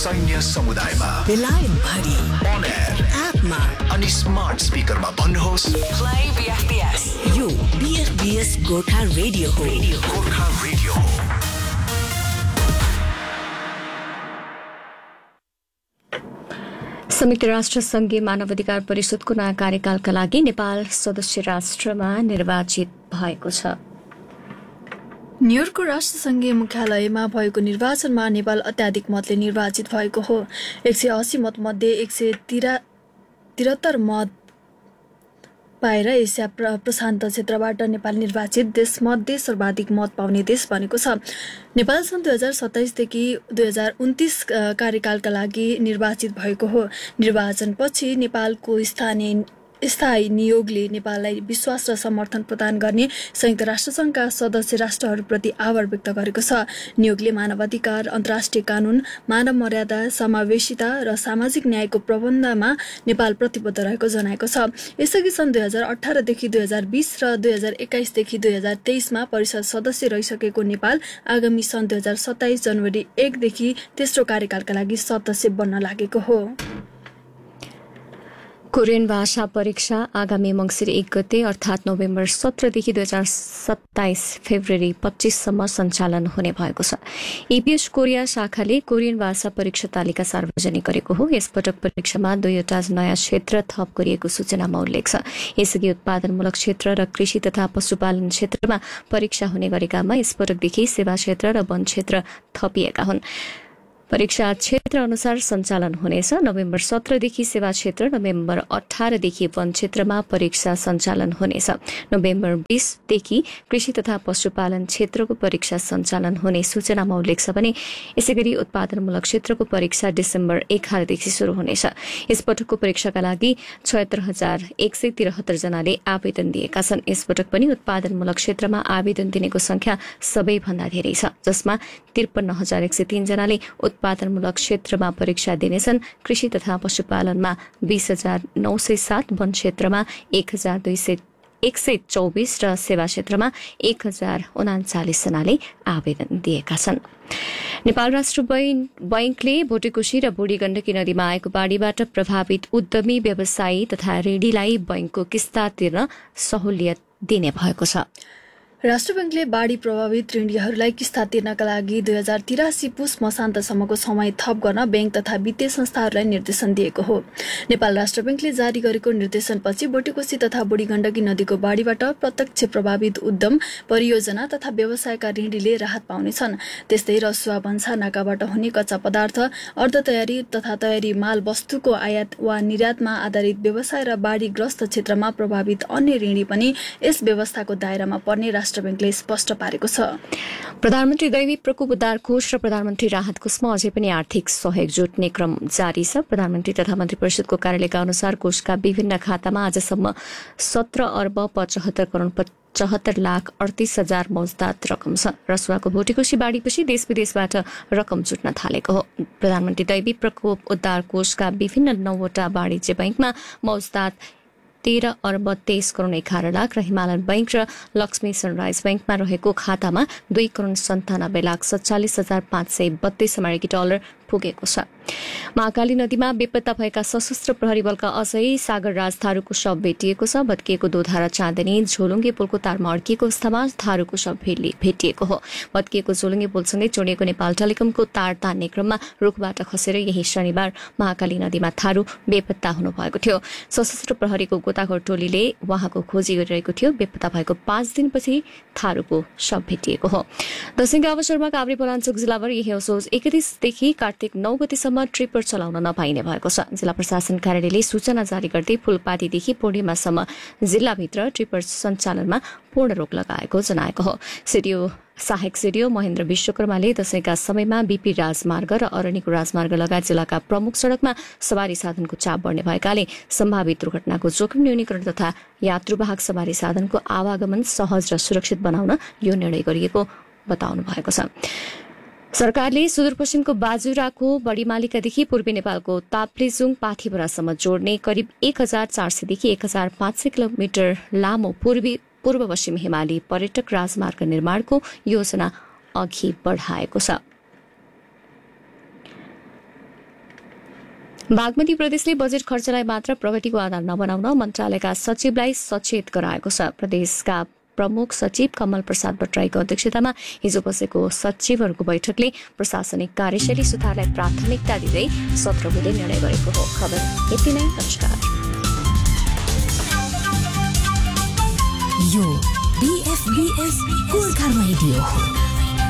सैन्य समुदायमा बेलायत भरि on air एपमा अनि स्मार्ट स्पिकरमा भन्नुहोस् प्ले बीएफबीएस। यो बीएफबीएस गोर्खा रेडियो हो। गोर्खा रेडियो हो। संयुक्त राष्ट्र संघीय मानवाधिकार परिषदको नयाँ कार्यकालका लागि नेपाल सदस्य राष्ट्रमा निर्वाचित भएको छ। न्युयोर्कको राष्ट्रसङ्घीय मुख्यालयमा भएको निर्वाचनमा नेपाल अत्याधिक मतले निर्वाचित भएको हो। 180 मतमध्ये 173 मत पाएर एसिया प्रशान्त क्षेत्रबाट नेपाल निर्वाचित देशमध्ये सर्वाधिक मत पाउने देश बनेको छ। नेपाल सन् 2027 देखि 2029 कार्यकालका लागि निर्वाचित भएको हो। निर्वाचनपछि नेपालको स्थायी नियोगले नेपाललाई विश्वास र समर्थन प्रदान गर्ने संयुक्त राष्ट्रसङ्घका सदस्य राष्ट्रहरूप्रति आभार व्यक्त गरेको छ। नियोगले मानवाधिकार, अन्तर्राष्ट्रिय कानून, मानव मर्यादा, समावेशिता र सामाजिक न्यायको प्रबन्धमा नेपाल प्रतिबद्ध रहेको जनाएको छ। यसअघि सन् 2018 देखि 2020 र 2021 देखि 2023 मा परिषद सदस्य रहिसकेको नेपाल आगामी सन् 2027 जनवरी 1 देखि तेस्रो कार्यकालका लागि सदस्य बन्न लागेको हो। कोरियन भाषा परीक्षा आगामी मङ्सिर 1 गते अर्थात् नोभेम्बर 17 देखि 2027 फेब्रुअरी 25 सम्म सञ्चालन हुने भएको छ। एपीएस कोरिया शाखाले कोरियन भाषा परीक्षा तालिका सार्वजनिक गरेको हो। यसपटक परीक्षामा 2वटा नयाँ क्षेत्र थप गरिएको सूचनामा उल्लेख छ। यसअघि उत्पादनमूलक क्षेत्र र कृषि तथा पशुपालन क्षेत्रमा परीक्षा हुने गरेकामा यसपटकदेखि सेवा क्षेत्र र वन क्षेत्र थपिएका हुन्। परीक्षा क्षेत्र अनुसार सञ्चालन हुनेछ। नोभेम्बर 17 देखि सेवा क्षेत्र, नोभेम्बर 18 देखि वन क्षेत्रमा परीक्षा सञ्चालन हुनेछ। नोभेम्बर 20 देखि कृषि तथा पशुपालन क्षेत्रको परीक्षा सञ्चालन हुने सूचनामा उल्लेख छ भने यसैगरी उत्पादनमूलक क्षेत्रको परीक्षा डिसेम्बर 11 देखि शुरू हुनेछ। यसपटकको परीक्षाका लागि 76,173 जनाले आवेदन दिएका छन्। यसपटक पनि उत्पादनमूलक क्षेत्रमा आवेदन दिनेको संख्या सबैभन्दा धेरै छ, जसमा 53,103 जनाले उत्पादनमूलक क्षेत्रमा परीक्षा दिनेछन्। कृषि तथा पशुपालनमा 20,907, वन क्षेत्रमा 1,124 र सेवा क्षेत्रमा 1,039 जनाले आवेदन दिएका छन्। नेपाल राष्ट्र बैंकले भोटेकोशी र बुढी गण्डकी नदीमा आएको बाढीबाट प्रभावित उद्यमी, व्यवसायी तथा ऋणीलाई बैंकको किस्ता तिर्न सहुलियत दिने भएको छ। राष्ट्र बैंकले बाढी प्रभावित ऋणीहरूलाई किस्ता तिर्नका लागि 2083 पुस मसान्तसम्मको समय थप गर्न बैंक तथा वित्तीय संस्थाहरूलाई निर्देशन दिएको हो। नेपाल राष्ट्र बैंकले जारी गरेको निर्देशनपछि भोटेकोशी तथा बुढी गण्डकी नदीको बाढीबाट प्रत्यक्ष प्रभावित उद्यम, परियोजना तथा व्यवसायका ऋणीले राहत पाउनेछन्। त्यस्तै रसुवा भन्सा नाकाबाट हुने कच्चा पदार्थ, अर्धतयारी तथा तयारी माल वस्तुको आयात वा निर्यातमा आधारित व्यवसाय र बाढीग्रस्त क्षेत्रमा प्रभावित अन्य ऋणी पनि यस व्यवस्थाको दायरामा पर्ने राष्ट्र बैंकले स्पष्ट पारेको छ। प्रधानमन्त्री दैवी प्रकोप उद्धार कोष र प्रधानमन्त्री राहत कोषमा अझै पनि आर्थिक सहयोग जुट्ने क्रम जारी छ। प्रधानमन्त्री तथा मन्त्री परिषदको कार्यालयका अनुसार कोषका विभिन्न खातामा आजसम्म 17 अर्ब 75 करोड 75 लाख 38 हजार मौजदात रकम छ। रसुवाको भोटेकोशी बाढीपछि देश विदेशबाट रकम जुट्न थालेको हो। प्रधानमन्त्री दैवी प्रकोप उद्धार कोषका विभिन्न 9वटा वाणिज्य बैंकमा मौजदात 13 अर्ब 23 करोड 11 लाख र हिमालयन बैंक र लक्ष्मी सनराइज बैंकमा रहेको खातामा 2 करोड 97 लाख 47 हजार 532 अमेरिकी डलर पुगेको छ। महाकाली नदीमा बेपत्ता भएका सशस्त्र प्रहरी बलका अझै सागर राज थारूको शव भेटिएको छ। भत्किएको दोधारा चाँदनी झोलुङ्गे पुलको तारमा अड्किएको अवस्थामा थारूको शव भेटिएको हो। भत्किएको झोलुङ्गे पुलसँगै जोडिएको नेपाल टेलिकमको तार तान्ने क्रममा रुखबाट खसेर यही शनिबार महाकाली नदीमा थारू बेपत्ता हुनुभएको थियो। सशस्त्र प्रहरीको गोताखोर टोलीले उहाँको खोजी गरिरहेको थियो। बेपत्ता भएको 5 दिनपछि थारूको शव भेटिएको हो। दशैंका अवसरमा काभ्रेपलाञ्चोक जिल्लाभर यही असोज 31 देखि कार्तिक 9 गतेसम्म ट्रिपर चलाउन नपाइने भएको छ। जिल्ला प्रशासन कार्यालयले सूचना जारी गर्दै फूलपातीदेखि पूर्णिमासम्म जिल्लाभित्र ट्रिपर सञ्चालनमा पूर्ण रोक लगाएको जनाएको हो। सहायक सिडिओ महेन्द्र विश्वकर्माले दशैंका समयमा बीपी राजमार्ग र अरण्यको राजमार्ग लगायत जिल्लाका प्रमुख सड़कमा सवारी साधनको चाप बढ्ने भएकाले सम्भावित दुर्घटनाको जोखिम न्यूनीकरण तथा यात्रुवाहक सवारी साधनको आवागमन सहज र सुरक्षित बनाउन यो निर्णय गरिएको बताउनु भएको छ। सरकारले सुदूरपश्चिमको बाजुराको बडीमालिकादेखि पूर्वी नेपालको ताप्लेजुङ पाथिभरासम्म जोड्ने करिब 1400 देखि 1500 किलोमिटर लामो पूर्व पश्चिम हिमाली पर्यटक राजमार्ग निर्माणको योजना अघि बढाएको छ। बागमती प्रदेशले बजेट खर्चलाई मात्र प्रगतिको आधार नबनाउन मन्त्रालयका सचिवलाई सचेत गराएको छ। प्रदेशका प्रमुख सचिव कमल प्रसाद भट्टराईको अध्यक्षतामा हिजो बसेको सचिवहरूको बैठकले प्रशासनिक कार्यशैली सुधारलाई प्राथमिकता दिँदै सत्रबुधे निर्णय गरेको हो। खबर यति नै। नमस्कार। यो BFBS गोर्खा रेडियो हो।